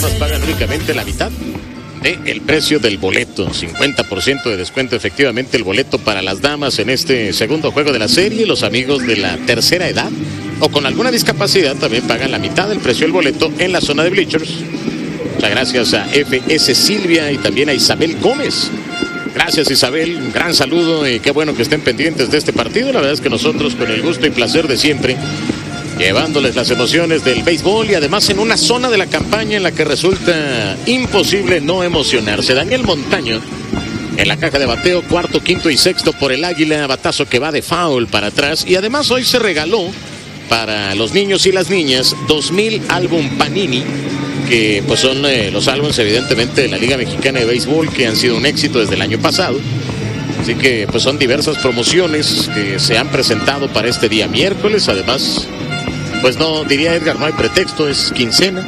Nos pagan únicamente la mitad del precio del boleto, 50% de descuento efectivamente el boleto para las damas en este segundo juego de la serie. Los amigos de la tercera edad o con alguna discapacidad también pagan la mitad del precio del boleto en la zona de bleachers. Muchas gracias a FS Silvia y también a Isabel Gómez. Gracias, Isabel, un gran saludo y qué bueno que estén pendientes de este partido. La verdad es que nosotros con el gusto y placer de siempre, llevándoles las emociones del béisbol y además en una zona de la campaña en la que resulta imposible no emocionarse. Daniel Montaño en la caja de bateo, cuarto, quinto y sexto por el Águila, batazo que va de foul para atrás. Y además hoy se regaló para los niños y las niñas 2000 álbum Panini, que pues son los álbumes evidentemente de la Liga Mexicana de Béisbol que han sido un éxito desde el año pasado. Así que pues son diversas promociones que se han presentado para este día miércoles. Además, pues no, diría Edgar, no hay pretexto, es quincena.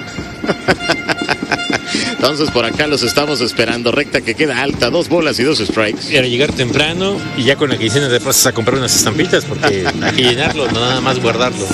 Entonces por acá los estamos esperando. Recta que queda alta, 2 bolas y 2 strikes. Y ahora llegar temprano y ya con la quincena te pasas a comprar unas estampitas porque hay que llenarlo, no nada más guardarlo.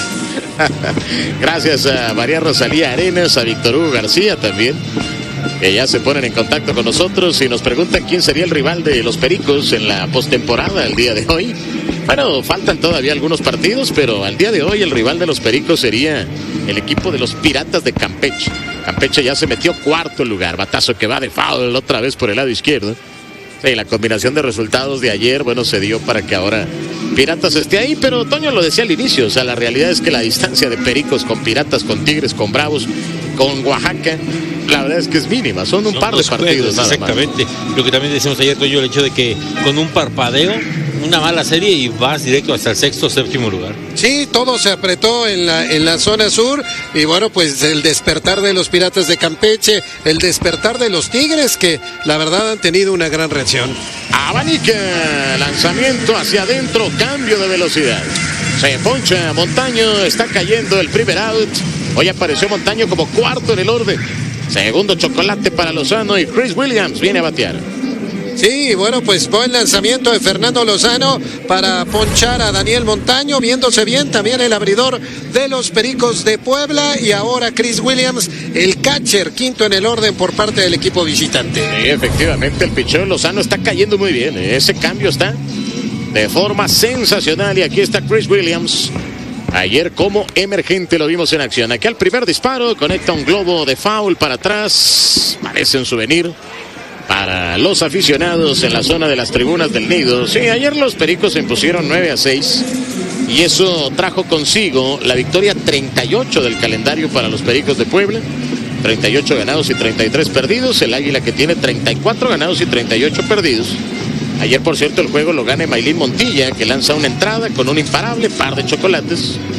Gracias a María Rosalía Arenas, a Víctor Hugo García también, que ya se ponen en contacto con nosotros y nos preguntan quién sería el rival de los Pericos en la postemporada el día de hoy. Bueno, faltan todavía algunos partidos, pero al día de hoy el rival de los Pericos sería el equipo de los Piratas de Campeche. Campeche ya se metió cuarto lugar, batazo que va de foul otra vez por el lado izquierdo. Sí, la combinación de resultados de ayer, bueno, se dio para que ahora Piratas esté ahí, pero Toño lo decía al inicio, o sea, la realidad es que la distancia de Pericos con Piratas, con Tigres, con Bravos, con Oaxaca, la verdad es que es mínima, son un par de partidos nada más. Exactamente, lo que también decimos ayer, Toño, el hecho de que con un parpadeo, una mala serie y vas directo hasta el sexto o séptimo lugar. Sí, todo se apretó en la zona sur y bueno, pues el despertar de los Piratas de Campeche, el despertar de los Tigres que la verdad han tenido una gran reacción. Abanica, lanzamiento hacia adentro, cambio de velocidad. Se poncha Montaño, está cayendo el primer out. Hoy apareció Montaño como cuarto en el orden. Segundo chocolate para Lozano y Chris Williams viene a batear. Sí, bueno, pues buen lanzamiento de Fernando Lozano para ponchar a Daniel Montaño, viéndose bien también el abridor de los Pericos de Puebla y ahora Chris Williams, el catcher, quinto en el orden por parte del equipo visitante. Sí, efectivamente, el picheo Lozano está cayendo muy bien, ese cambio está de forma sensacional y aquí está Chris Williams. Ayer como emergente lo vimos en acción. Aquí al primer disparo conecta un globo de foul para atrás, parece un souvenir para los aficionados en la zona de las tribunas del Nido. Sí, ayer los Pericos se impusieron 9-6 y eso trajo consigo la victoria 38 del calendario para los Pericos de Puebla. 38 ganados y 33 perdidos. El Águila que tiene 34 ganados y 38 perdidos. Ayer, por cierto, el juego lo gana Maylin Montilla, que lanza una entrada con un imparable, par de chocolates.